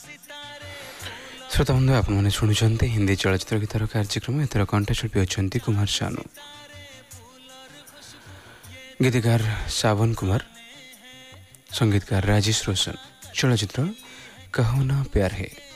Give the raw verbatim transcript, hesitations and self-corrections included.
श्रोता बंधु आपने शुणुंट हिंदी चलचित्र गीतार कार्यक्रम एथर कंठशिल्पी अच्छा कुमार सानू, गीतकार सावन कुमार, संगीतकार राजेश रोशन, चलचित्र कहो ना प्यार है।